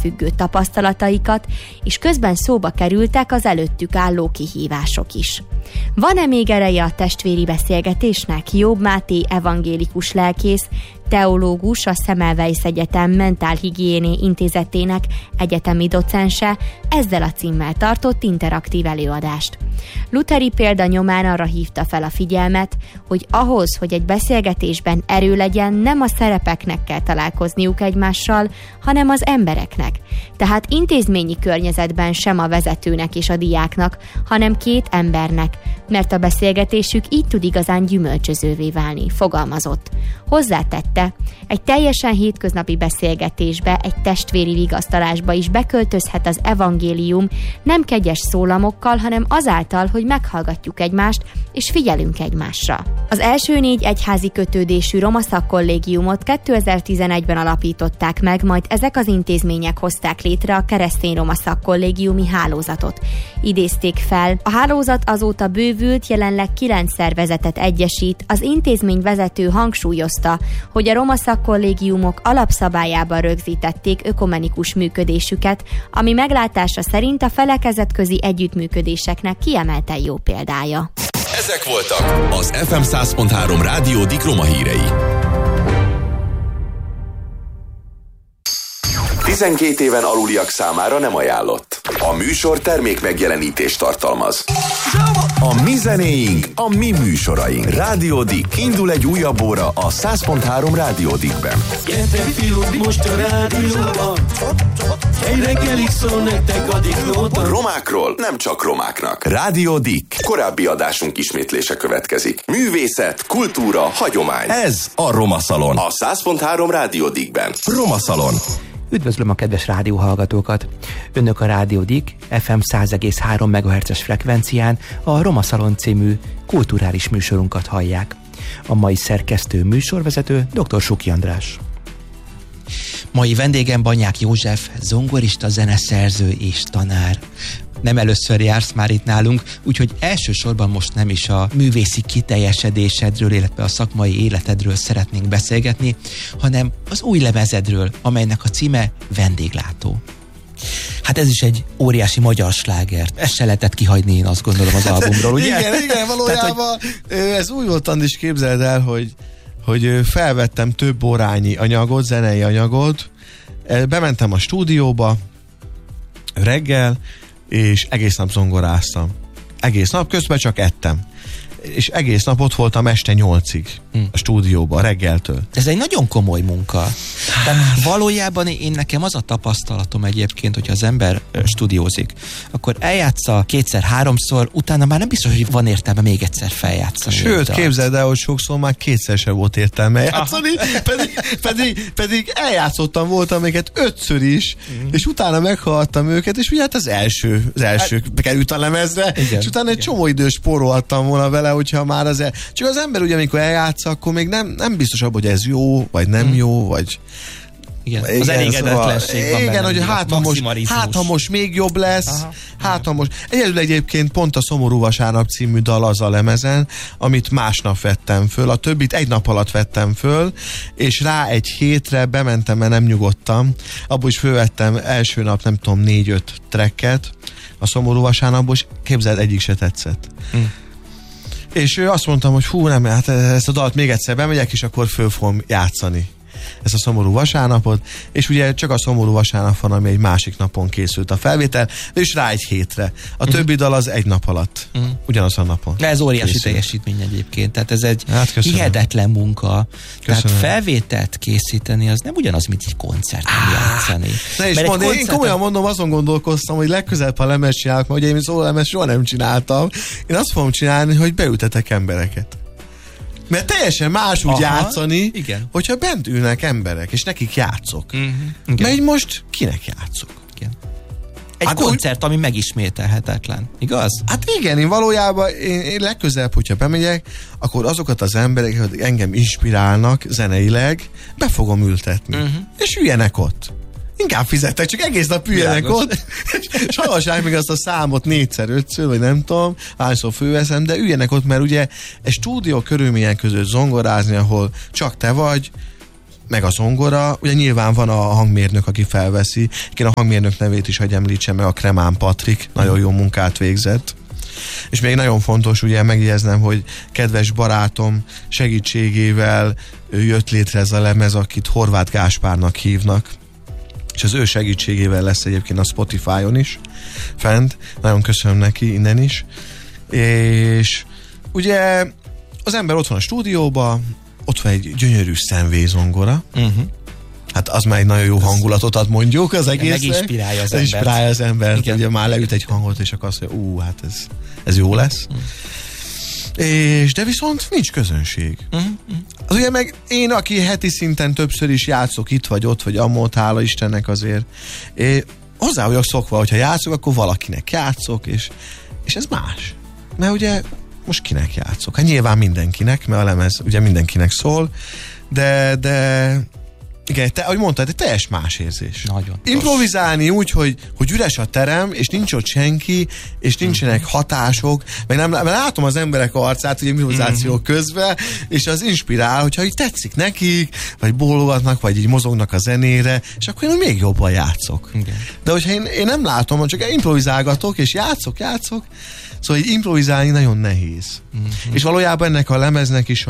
összefüggő tapasztalataikat, és közben szóba kerültek az előttük álló kihívások is. Van-e még ereje a testvéri beszélgetésnek? Jobb Máté evangélikus lelkész, teológus, a Semmelweis Egyetem Mentálhigiéné Intézetének egyetemi docense ezzel a címmel tartott interaktív előadást. Lutheri példa nyomán arra hívta fel a figyelmet, hogy ahhoz, hogy egy beszélgetésben erő legyen, nem a szerepeknek kell találkozniuk egymással, hanem az embereknek. Tehát intézményi környezetben sem a vezetőnek és a diáknak, hanem két embernek, mert a beszélgetésük így tud igazán gyümölcsözővé válni, fogalmazott. Hozzátette, egy teljesen hétköznapi beszélgetésbe, egy testvéri vigasztalásba is beköltözhet az evangélium nem kegyes szólamokkal, hanem azáltal, hogy meghallgatjuk egymást és figyelünk egymásra. Az első 4 egyházi kötődésű roma szakkollégiumot 2011-ben alapították meg, majd ezek az intézmények hozták létre a keresztény roma szakkollégiumi hálózatot. Idézték fel. A hálózat azóta bővült, jelenleg 9 szervezetet egyesít. Az intézmény vezető hangsúlyozta, hogy a roma szakkollégiumok alapszabályában rögzítették ökumenikus működésüket, ami meglátása szerint a felekezetközi együttműködéseknek kiemelten jó példája. Ezek voltak az FM 100.3 Rádió Dik Roma hírei. 12 éven aluliak számára nem ajánlott. A műsor termék megjelenítést tartalmaz. A mi zenéink, a mi műsoraink. Rádió Dik. Indul egy újabb óra a 100.3 Rádió Dikben. Gyertek fiúk, most a rádióban. Egy reggelig szól nektek a Diklóta. Romákról nem csak romáknak. Rádió Dik. Korábbi adásunk ismétlése következik. Művészet, kultúra, hagyomány. Ez a Roma Szalon. A 100.3 Rádió Dikben. Roma Szalon. Üdvözlöm a kedves rádióhallgatókat! Önök a Rádió Dik FM 100,3 MHz-es frekvencián a Roma Szalon című kulturális műsorunkat hallják. A mai szerkesztő műsorvezető dr. Suki András. Mai vendégem Banyák József, zongorista, zeneszerző és tanár. Nem először jársz már itt nálunk, úgyhogy elsősorban most nem is a művészi kiteljesedésedről, illetve a szakmai életedről szeretnénk beszélgetni, hanem az új lemezedről, amelynek a címe Vendéglátó. Hát ez is egy óriási magyar sláger. Ezt se lehetett kihagyni, én azt gondolom, az albumról, ugye? Igen, valójában ez úgy volt, Andis, képzeld el, hogy felvettem több órányi anyagot, zenei anyagot, bementem a stúdióba reggel, és egész nap zongoráztam. Egész nap, közben csak ettem. És egész nap ott voltam este 8-ig a stúdióban, reggeltől. Ez egy nagyon komoly munka. Tehát valójában nekem az a tapasztalatom egyébként, hogyha az ember stúdiózik, akkor eljátsza 2-3-szor, utána már nem biztos, hogy van értelme még egyszer feljátszani. Sőt, képzeld el, hogy sokszor már 2-szer sem volt értelme játszani, pedig eljátszottam, voltam őket 5-ször is, és utána meghallgattam őket, és ugye hát az első került a lemezre, igen, és utána egy csomó idős spórolhattam volna vele, hogyha már csak az ember ugye, amikor eljátsza, akkor még nem biztos abban, hogy ez jó, vagy nem jó, vagy... Igen, az elégedetlenség van benne. Igen, hogy hát ha most még jobb lesz, ha most... Egyébként pont a Szomorú Vasárnap című dal az a lemezen, amit másnap vettem föl, a többit egy nap alatt vettem föl, és rá egy hétre bementem, mert nem nyugodtam. Abból is fölvettem első nap, nem tudom, 4-5 tracket a Szomorú Vasárnapból, és képzeld, egyik se tetszett. És azt mondtam, hogy hú, nem, hát ezt a dalt még egyszer bemegyek, és akkor föl fogom játszani ezt a Szomorú Vasárnapot, és ugye csak a Szomorú Vasárnap van, ami egy másik napon készült a felvétel, és rá egy hétre. A többi dal az egy nap alatt, ugyanaz a napon. De ez óriási teljesítmény egyébként, tehát ez egy hihetetlen munka. Tehát felvételt készíteni, az nem ugyanaz, mint egy koncerten játszani. Ne is mondd, én komolyan mondom, azon gondolkoztam, hogy legközelebb, ha lemez csinálok, mert ugye én szólamez soha nem csináltam, én azt fogom csinálni, hogy beültetek embereket. Mert teljesen más úgy játszani, igen, hogyha bent ülnek emberek, és nekik játszok. Mert így most kinek játszok? Igen. Egy koncert, ami megismételhetetlen, igaz? Hát igen, én valójában én legközelebb, hogyha bemegyek, akkor azokat az embereket, akik engem inspirálnak zeneileg, be fogom ültetni. És üljenek ott. Inkább fizettek, csak egész nap üljenek ott, és hallgassák még azt a számot 4-5-ször, vagy nem tudom, hányszor fölveszem, de üljenek ott, mert ugye egy stúdió körülmények között zongorázni, ahol csak te vagy, meg a zongora. Ugye nyilván van a hangmérnök, aki felveszi. Én a hangmérnök nevét is, hogy említsem meg, a Kremán Patrik. Nagyon jó munkát végzett. És még nagyon fontos ugye megjegyeznem, hogy kedves barátom segítségével jött létre ez a lemez, akit Horváth Gáspárnak hívnak. És az ő segítségével lesz egyébként a Spotify-on is fent. Nagyon köszönöm neki innen is. És ugye az ember ott van a stúdióban, ott van egy gyönyörű szenvélyzongora. Hát az már egy nagyon jó hangulatot ad, mondjuk az egésznek. Meginspirálja az embert. Inspirálja az embert, ugye már leüt egy hangot, és akkor azt mondja, hát ez jó lesz. És de viszont nincs közönség. Az ugye meg én, aki heti szinten többször is játszok itt vagy ott, vagy amott, hála Istennek azért. Hozzá vagyok szokva, hogyha játszok, akkor valakinek játszok, és ez más. Mert ugye most kinek játszok? Hát nyilván mindenkinek, mert a lemez ugye mindenkinek szól, de igen, ahogy mondtad, egy teljes más érzés. Nagyon. Improvizálni úgy, hogy üres a terem, és nincs ott senki, és nincsenek hatások, meg mert látom az emberek arcát, ugye improvizáció közben, és az inspirál, hogyha így tetszik nekik, vagy bólogatnak, vagy így mozognak a zenére, és akkor én még jobban játszok. Igen. De hogyha én nem látom, csak improvizálgatok, és játszok, szóval így improvizálni nagyon nehéz. És valójában ennek a lemeznek is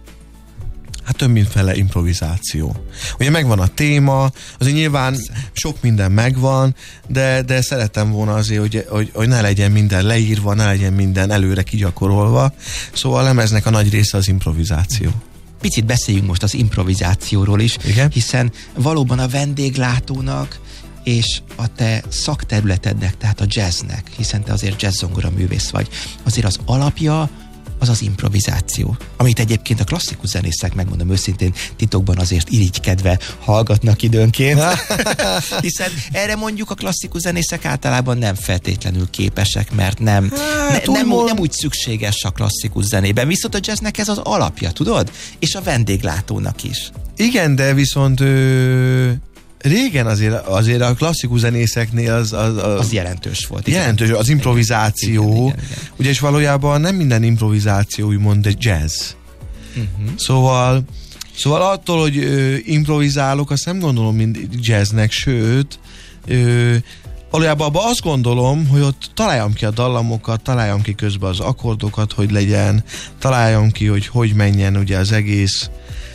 hát több mindenféle improvizáció. Ugye megvan a téma, azért nyilván sok minden megvan, de szerettem volna azért, hogy ne legyen minden leírva, ne legyen minden előre kigyakorolva. Szóval a lemeznek a nagy része az improvizáció. Picit beszéljünk most az improvizációról is, igen? Hiszen valóban a vendéglátónak és a te szakterületednek, tehát a jazznek, hiszen te azért jazzzongora művész vagy, azért az alapja az improvizáció, amit egyébként a klasszikus zenészek, megmondom őszintén, titokban azért irigykedve hallgatnak időnként, hiszen erre mondjuk a klasszikus zenészek általában nem feltétlenül képesek, mert nem úgy szükséges a klasszikus zenében, viszont a jazznek ez az alapja, tudod? És a vendéglátónak is. Igen, de viszont régen azért a klasszikus zenészeknél az jelentős volt. Jelentős, az improvizáció. Igen. Ugye, és valójában nem minden improvizáció úgymond egy jazz. Szóval attól, hogy improvizálok, azt nem gondolom mind jazznek, sőt, valójában abban azt gondolom, hogy ott találjam ki a dallamokat, találjam ki közben az akkordokat, hogy legyen, találjam ki, hogy menjen ugye az egész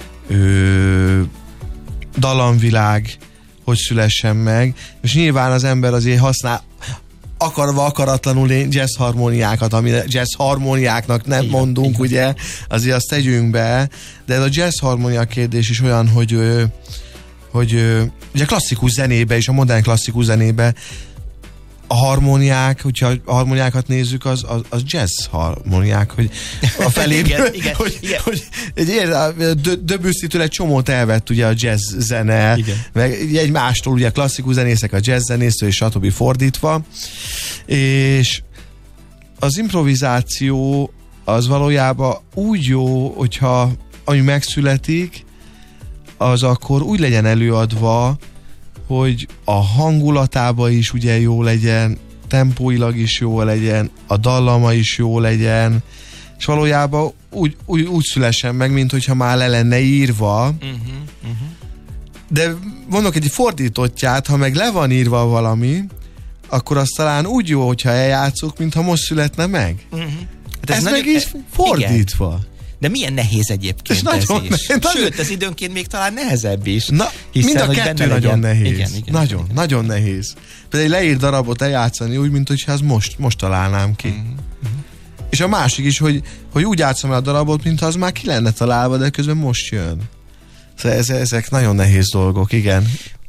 dallamvilág, hogy szülessen meg, és nyilván az ember azért használ akarva, akaratlanul jazz harmóniákat, amire jazz harmóniáknak nem mondunk, igen. Ugye, azért azt tegyünk be, de ez a jazz harmónia kérdés is olyan, hogy ugye klasszikus zenébe és a modern klasszikus zenébe a harmóniák, hogyha a harmóniákat nézzük, az jazz harmóniák, hogy a feléből, hogy Debussy-től egy csomót elvett ugye a jazz zene, igen. Meg egymástól ugye klasszikus zenészek a jazz zenésztől, és stb. Fordítva, és az improvizáció az valójában úgy jó, hogyha ami megszületik, az akkor úgy legyen előadva, hogy a hangulatában is ugye jó legyen, tempóilag is jó legyen, a dallama is jó legyen, és valójában úgy szülessen meg, mint hogyha már le lenne írva. De mondok egy fordítottját, ha meg le van írva valami, akkor az talán úgy jó, hogyha eljátszuk, mintha most születne meg. Hát ez meg is fordítva. Igen. De milyen nehéz egyébként ez is. Sőt, ez időnként még talán nehezebb is. Mind a kettő nagyon nehéz. Igen. Nagyon nehéz. Például egy leírt darabot eljátszani úgy, mint hogyha ez most találnám ki. És a másik is, hogy úgy játszom el a darabot, mintha az már ki lenne találva, de közben most jön. Szóval ezek nagyon nehéz dolgok, igen.